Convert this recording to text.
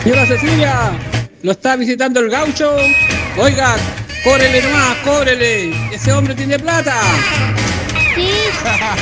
Señora Cecilia, ¿lo está visitando el gaucho? Oiga, cóbrele nomás, cóbrele. Ese hombre tiene plata. Sí,